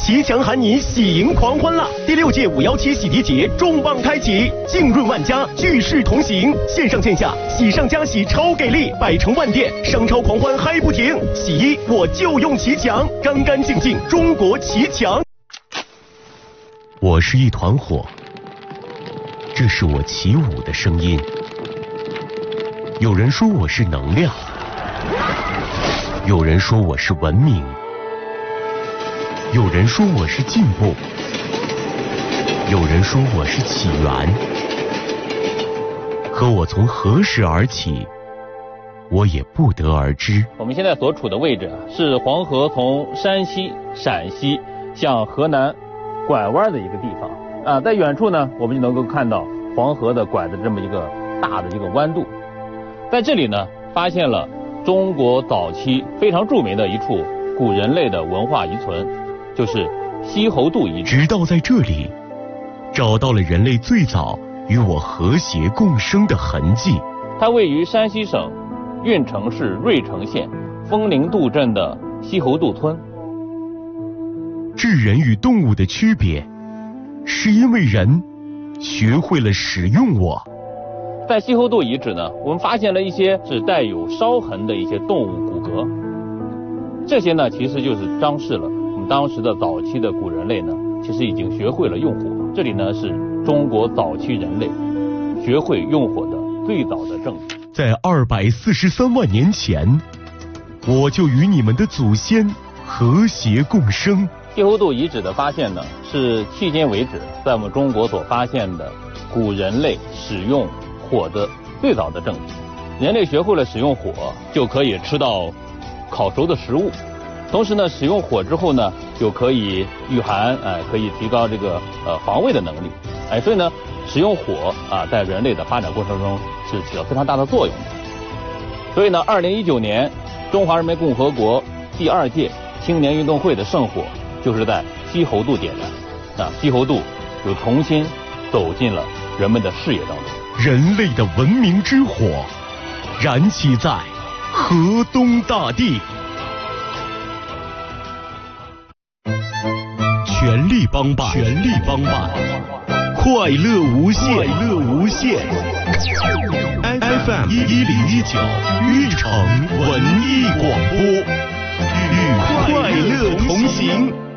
骑墙喊你喜迎狂欢啦！第6届517洗涤节重磅开启，浸润万家，聚世同行，线上线下喜上加喜超给力，百城万店商超狂欢嗨不停。洗衣我就用骑墙，干干净净中国骑墙。我是一团火，这是我起舞的声音。有人说我是能量，有人说我是文明，有人说我是进步，有人说我是起源。可我从何时而起，我也不得而知。 我们现在所处的位置是黄河从山西、陕西向河南拐弯的一个地方在远处呢，我们就能够看到黄河的拐的这么一个大的一个弯度。在这里呢，发现了中国早期非常著名的一处古人类的文化遗存，就是西侯渡遗址。 直到在这里找到了人类最早与我和谐共生的痕迹。 它位于山西省运城市芮城县枫林渡镇的西侯渡村。 智人与动物的区别，是因为人学会了使用我。 在西侯渡遗址呢，我们发现了一些是带有烧痕的一些动物骨骼，这些呢其实就是彰示了我们当时的早期的古人类呢，其实已经学会了用火。这里呢是中国早期人类学会用火的最早的证据。 在243万年前，我就与你们的祖先和谐共生。 西侯渡遗址的发现呢，是迄今为止在我们中国所发现的古人类使用火的最早的证据。人类学会了使用火，就可以吃到烤熟的食物，同时呢，使用火之后呢，就可以御寒，可以提高这个防卫的能力，所以呢，使用火在人类的发展过程中是起到非常大的作用的。所以呢，2019年中华人民共和国第2届青年运动会的圣火就是在西侯渡点燃，西侯渡又重新走进了人们的视野当中。 人类的文明之火，燃起在河东大地。全力帮办，全力帮办，快乐无限，快乐无限。FM 1019玉城文艺广播，与快乐同行。